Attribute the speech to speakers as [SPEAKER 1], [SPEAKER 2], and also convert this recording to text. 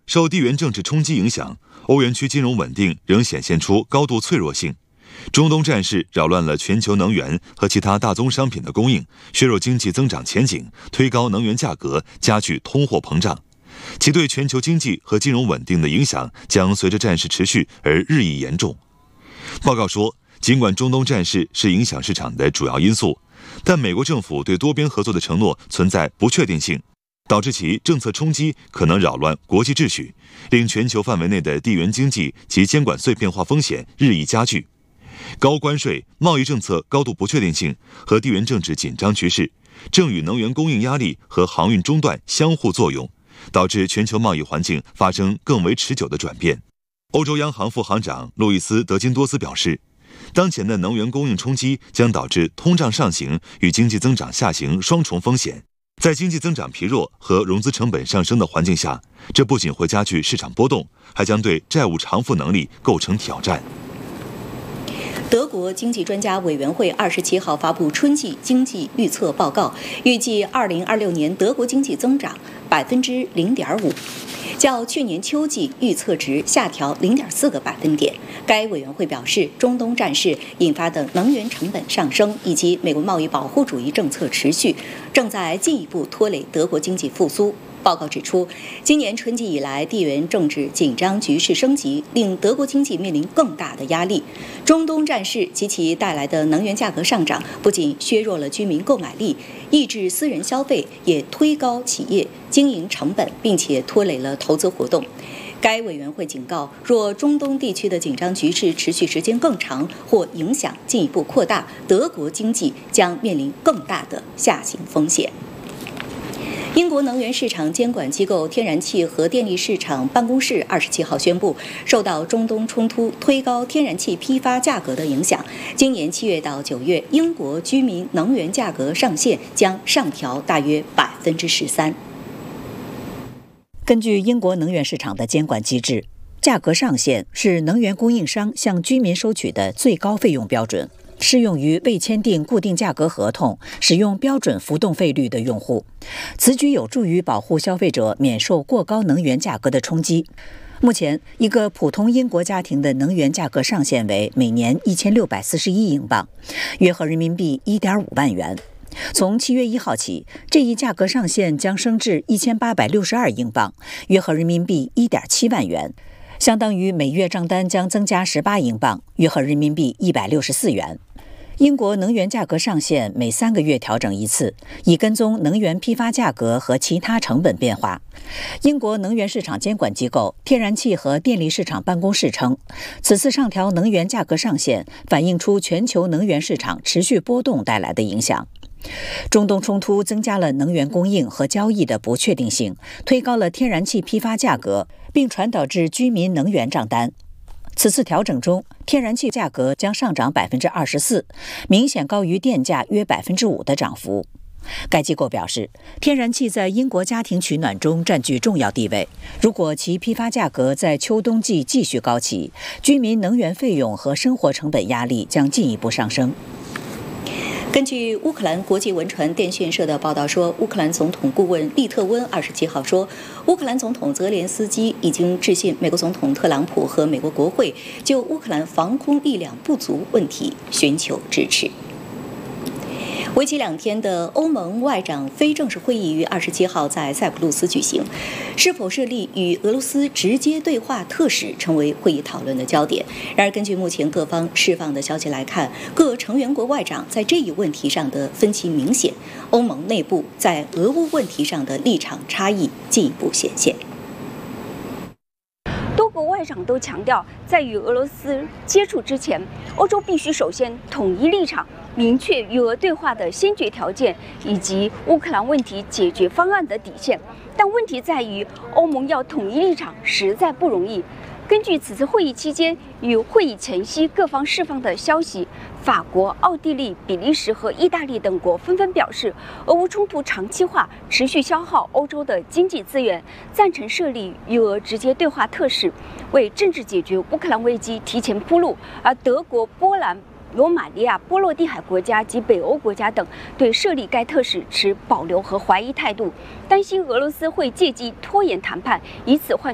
[SPEAKER 1] 受地缘政治冲击影响，欧元区金融稳定仍显现出高度脆弱性。中东战事扰乱了全球能源和其他大宗商品的供应，削弱经济增长前景，推高能源价格，加剧通货膨胀。其对全球经济和金融稳定的影响将随着战事持续而日益严重。报告说，尽管中东战事是影响市场的主要因素，但美国政府对多边合作的承诺存在不确定性，导致其政策冲击可能扰乱国际秩序，令全球范围内的地缘经济及监管碎片化风险日益加剧。高关税、贸易政策高度不确定性和地缘政治紧张局势，正与能源供应压力和航运中断相互作用，导致全球贸易环境发生更为持久的转变。欧洲央行副行长路易斯·德金多斯表示，当前的能源供应冲击将导致通胀上行与经济增长下行双重风险。在经济增长疲弱和融资成本上升的环境下，这不仅会加剧市场波动，还将对债务偿付能力构成挑战。
[SPEAKER 2] 德国经济专家委员会27号发布春季经济预测报告，预计2026年德国经济增长0.5%，较去年秋季预测值下调0.4个百分点。该委员会表示，中东战事引发的能源成本上升以及美国贸易保护主义政策持续，正在进一步拖累德国经济复苏。报告指出，今年春季以来，地缘政治紧张局势升级，令德国经济面临更大的压力。中东战事及其带来的能源价格上涨，不仅削弱了居民购买力，抑制私人消费，也推高企业经营成本，并且拖累了投资活动。该委员会警告，若中东地区的紧张局势持续时间更长，或影响进一步扩大，德国经济将面临更大的下行风险。英国能源市场监管机构天然气和电力市场办公室27号宣布，受到中东冲突推高天然气批发价格的影响，今年7月到9月，英国居民能源价格上限将上调大约13%。
[SPEAKER 3] 根据英国能源市场的监管机制，价格上限是能源供应商向居民收取的最高费用标准，适用于未签订固定价格合同、使用标准浮动费率的用户。此举有助于保护消费者免受过高能源价格的冲击。目前，一个普通英国家庭的能源价格上限为每年1641英镑，约合人民币1.5万元。从7月1号起，这一价格上限将升至1862英镑，约合人民币1.7万元，相当于每月账单将增加18英镑，约合人民币164元。英国能源价格上限每3个月调整一次，以跟踪能源批发价格和其他成本变化。英国能源市场监管机构天然气和电力市场办公室称，此次上调能源价格上限反映出全球能源市场持续波动带来的影响。中东冲突增加了能源供应和交易的不确定性，推高了天然气批发价格，并传导至居民能源账单。此次调整中，天然气价格将上涨24%，明显高于电价约5%的涨幅。该机构表示，天然气在英国家庭取暖中占据重要地位，如果其批发价格在秋冬季继续高企，居民能源费用和生活成本压力将进一步上升。
[SPEAKER 2] 根据乌克兰国际文传电讯社的报道说，乌克兰总统顾问利特温27号说，乌克兰总统泽连斯基已经致信美国总统特朗普和美国国会，就乌克兰防空力量不足问题寻求支持。为期2天的欧盟外长非正式会议于27号在塞浦路斯举行，是否设立与俄罗斯直接对话特使成为会议讨论的焦点。然而，根据目前各方释放的消息来看，各成员国外长在这一问题上的分歧明显，欧盟内部在俄乌问题上的立场差异进一步显现。
[SPEAKER 4] 多国外长都强调，在与俄罗斯接触之前，欧洲必须首先统一立场，明确与俄对话的先决条件以及乌克兰问题解决方案的底线。但问题在于，欧盟要统一立场实在不容易。根据此次会议期间与会议前夕各方释放的消息，法国、奥地利、比利时和意大利等国纷纷表示，俄乌冲突长期化，持续消耗欧洲的经济资源，赞成设立与俄直接对话特使，为政治解决乌克兰危机提前铺路。而德国、波兰、罗马尼亚、波罗的海国家及北欧国家等对设立该特使持保留和怀疑态度，担心俄罗斯会借机拖延谈判，以此换